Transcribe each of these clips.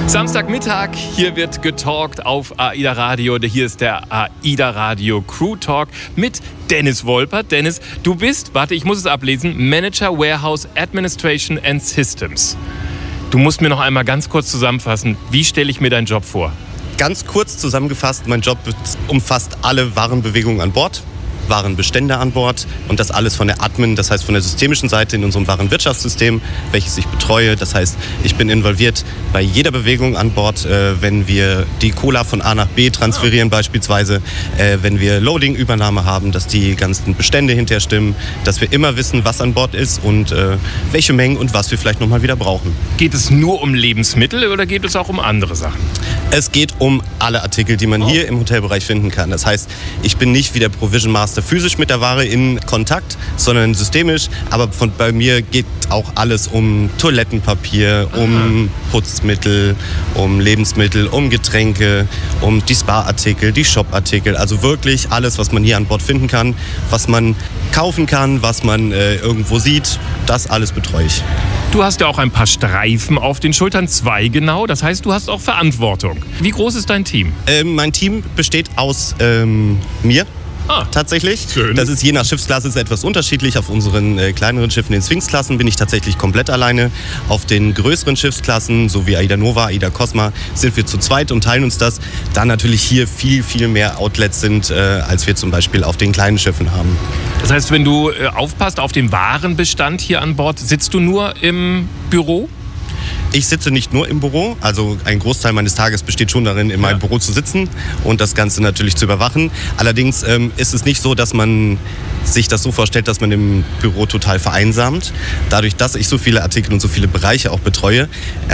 Samstagmittag, hier wird getalkt auf AIDA Radio. Hier ist der AIDA Radio Crew Talk mit Dennis Wolpert. Dennis, du bist, ich muss es ablesen, Manager Warehouse Administration and Systems. Du musst mir noch einmal ganz kurz zusammenfassen, wie stelle ich mir deinen Job vor? Ganz kurz zusammengefasst, mein Job umfasst alle Warenbewegungen an Bord, Warenbestände an Bord und das alles von der Admin, das heißt von der systemischen Seite in unserem Warenwirtschaftssystem, welches ich betreue. Das heißt, ich bin involviert bei jeder Bewegung an Bord, wenn wir die Cola von A nach B transferieren beispielsweise, wenn wir Loading-Übernahme haben, dass die ganzen Bestände hinterher stimmen, dass wir immer wissen, was an Bord ist und welche Mengen und was wir vielleicht nochmal wieder brauchen. Geht es nur um Lebensmittel oder geht es auch um andere Sachen? Es geht um alle Artikel, die man hier im Hotelbereich finden kann. Das heißt, ich bin nicht wie der Provision Master physisch mit der Ware in Kontakt, sondern systemisch. Aber bei mir geht auch alles um Toilettenpapier, um Putzmittel, um Lebensmittel, um Getränke, um die Spa-Artikel, die Shop-Artikel. Also wirklich alles, was man hier an Bord finden kann, was man kaufen kann, was man irgendwo sieht. Das alles betreue ich. Du hast ja auch ein paar Streifen auf den Schultern, 2 genau. Das heißt, du hast auch Verantwortung. Wie groß ist dein Team? Mein Team besteht aus mir. Tatsächlich. Schön. Das ist je nach Schiffsklasse ist etwas unterschiedlich. Auf unseren kleineren Schiffen, den Sphinx-Klassen, bin ich tatsächlich komplett alleine. Auf den größeren Schiffsklassen, so wie AIDA Nova, AIDA Cosma, sind wir zu zweit und teilen uns das. Da natürlich hier viel, viel mehr Outlets sind, als wir zum Beispiel auf den kleinen Schiffen haben. Das heißt, wenn du aufpasst auf den Warenbestand hier an Bord, sitzt du nur im Büro? Ich sitze nicht nur im Büro, also ein Großteil meines Tages besteht schon darin, in meinem Büro zu sitzen und das Ganze natürlich zu überwachen. Allerdings ist es nicht so, dass man sich das so vorstellt, dass man im Büro total vereinsamt. Dadurch, dass ich so viele Artikel und so viele Bereiche auch betreue,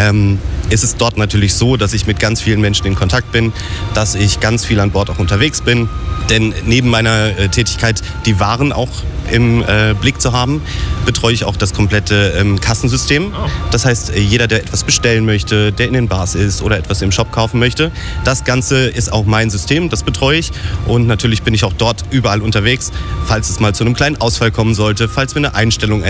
ist es dort natürlich so, dass ich mit ganz vielen Menschen in Kontakt bin, dass ich ganz viel an Bord auch unterwegs bin. Denn neben meiner Tätigkeit, die Waren auch im Blick zu haben, betreue ich auch das komplette Kassensystem. Das heißt, jeder, der etwas bestellen möchte, der in den Bars ist oder etwas im Shop kaufen möchte, das Ganze ist auch mein System, das betreue ich. Und natürlich bin ich auch dort überall unterwegs, falls es mal zu einem kleinen Ausfall kommen sollte, falls wir eine Einstellung